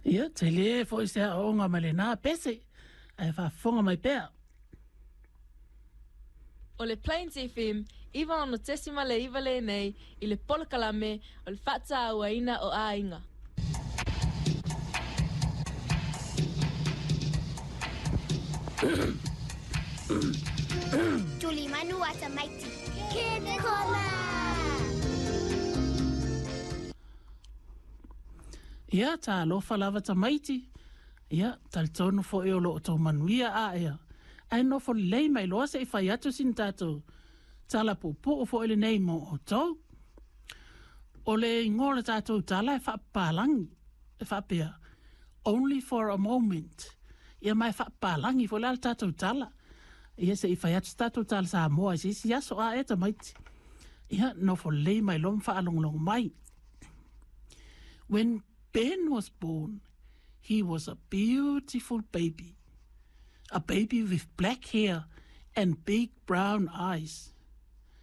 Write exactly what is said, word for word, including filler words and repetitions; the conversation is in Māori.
Ia, te le fo i sea onga ma le nā pese, ai whafonga mai pēr. O le Plains F M, iwa ono tesima le iwa le nei, i le polokalame o le whata aua ina o a inga. Tuli manu ata maiti. Kene kola! Ia, tā lofa lava ta maiti. Ia, tal tonu fo e o lo o tau manuia a ea. Ai no fo lei mai loa se i whai atu sin tātou. Tala pupu o fo ele nei mo o tau. O le ingola tātou tala e whapālangi. E whapea. Only for a moment. Ia mai whapālangi fo le al tātou tala. Ia se i whai atu tātou tala sa moa. Ia si aso a e ta maiti. Ia no fo lei mai lom whaalonglong mai. When Ben was born, he was a beautiful baby. A baby with black hair and big brown eyes.